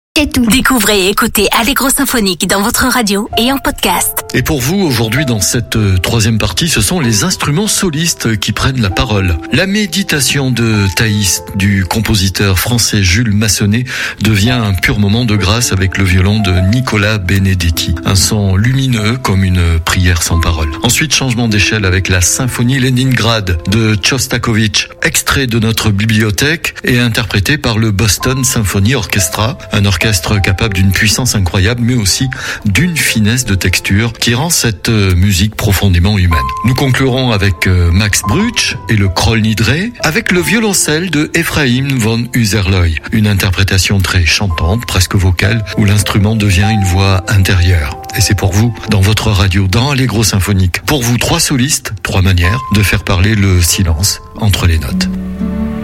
C'est tout. Découvrez et écoutez Allegro Symphonique dans votre radio et en podcast. Et pour vous, aujourd'hui, dans cette troisième partie, ce sont les instruments solistes qui prennent la parole. La méditation de Thaïs, du compositeur français Jules Massonnet, devient un pur moment de grâce avec le violon de Nicolas Benedetti. Un son lumineux comme une prière sans parole. Ensuite, changement d'échelle avec la symphonie Leningrad de Tchostakovitch, extrait de notre bibliothèque et interprété par le Boston Symphony Orchestra, un orchestre capable d'une puissance incroyable, mais aussi d'une finesse de texture qui rend cette musique profondément humaine. Nous conclurons avec Max Bruch et le Kroll Nidre, avec le violoncelle de Ephraim von Hüserlö, une interprétation très chantante, presque vocale, où l'instrument devient une voix intérieure. Et c'est pour vous, dans votre radio, dans Allegro Symphonique. Pour vous, 3 solistes, 3 manières de faire parler le silence entre les notes.